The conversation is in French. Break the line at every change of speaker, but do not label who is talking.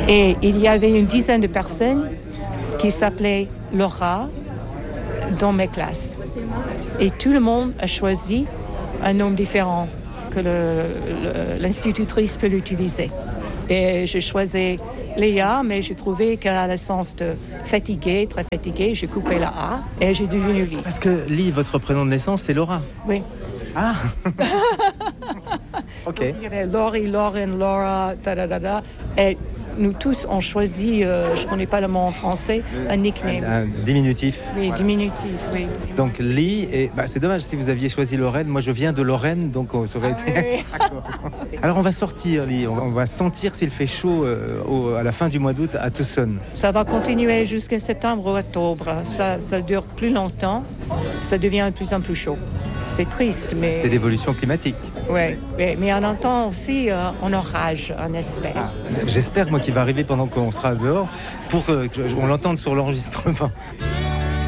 Et il y avait une dizaine de personnes qui s'appelaient Laura dans mes classes. Et tout le monde a choisi un nom différent que l'institutrice peut l'utiliser. Et j'ai choisi Léa, mais j'ai trouvé qu'à le sens de fatiguée, très fatiguée, j'ai coupé la A et j'ai devenu Lee.
Parce que Lee, votre prénom de naissance, c'est Laura.
Oui.
Ah. Ok.
Donc, il y avait Laurie, Lauren, Laura, da. Et nous tous, on choisi, je ne connais pas le mot en français, un nickname.
Un diminutif.
Oui,
Voilà.
diminutif, oui.
Donc Lee, et c'est dommage si vous aviez choisi Lorraine. Moi, je viens de Lorraine, donc ça aurait été.
Oui.
Alors, on va sortir, Lee. On va sentir s'il fait chaud à la fin du mois d'août à Tucson.
Ça va continuer jusqu'à septembre ou octobre. Ça dure plus longtemps. Ça devient de plus en plus chaud. C'est triste, mais...
C'est l'évolution climatique.
Oui, mais on entend aussi un orage, on espère.
J'espère, moi, qu'il va arriver pendant qu'on sera dehors pour qu'on l'entende sur l'enregistrement.